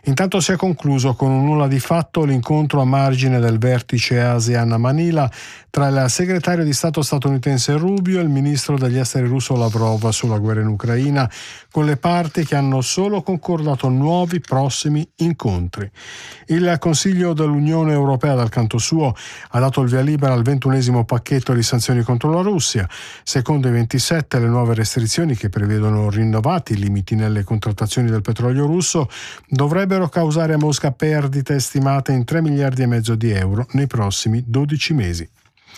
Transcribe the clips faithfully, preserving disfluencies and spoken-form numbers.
Intanto si è concluso con un nulla di fatto l'incontro a margine del vertice ASEAN a Manila tra il segretario di Stato statunitense Rubio e il ministro degli esteri russo Lavrov sulla guerra in Ucraina, con le parti che hanno solo concordato nuovi prossimi incontri. Il Consiglio dell'Unione Europea, dal canto suo, ha dato il via libera al ventunesimo pacchetto di sanzioni contro la Russia. Secondo i ventisette, le nuove restrizioni, che prevedono rinnovati limiti nelle contrattazioni del petrolio russo, dovrebbero causare a Mosca perdite stimate in tre miliardi e mezzo di euro nei prossimi dodici mesi.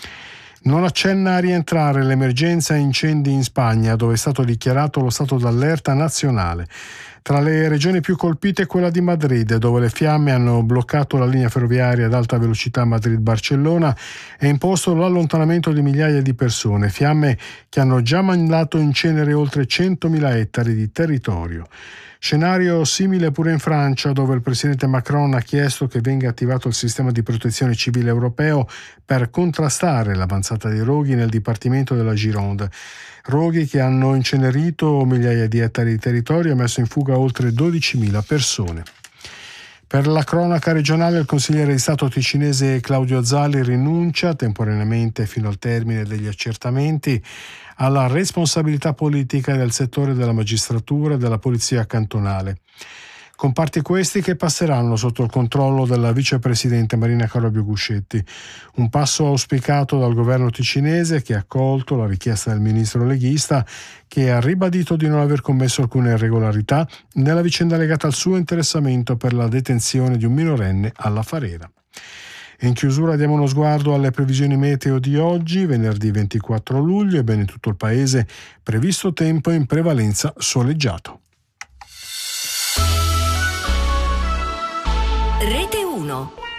Non accenna a rientrare l'emergenza incendi in Spagna, dove è stato dichiarato lo stato d'allerta nazionale. Tra le regioni più colpite è quella di Madrid, dove le fiamme hanno bloccato la linea ferroviaria ad alta velocità Madrid-Barcellona e imposto l'allontanamento di migliaia di persone, fiamme che hanno già mandato in cenere oltre centomila ettari di territorio. Scenario simile pure in Francia, dove il presidente Macron ha chiesto che venga attivato il sistema di protezione civile europeo per contrastare l'avanzata dei roghi nel dipartimento della Gironde. Roghi che hanno incenerito migliaia di ettari di territorio e messo in fuga oltre dodicimila persone. Per la cronaca regionale, il consigliere di Stato ticinese Claudio Zali rinuncia temporaneamente fino al termine degli accertamenti alla responsabilità politica del settore della magistratura e della polizia cantonale. Comparti questi che passeranno sotto il controllo della vicepresidente Marina Carobio Guscetti, un passo auspicato dal governo ticinese, che ha accolto la richiesta del ministro leghista, che ha ribadito di non aver commesso alcune irregolarità nella vicenda legata al suo interessamento per la detenzione di un minorenne alla Farera. In chiusura diamo uno sguardo alle previsioni meteo di oggi, venerdì ventiquattro luglio, e bene in tutto il paese previsto tempo in prevalenza soleggiato. Rete uno.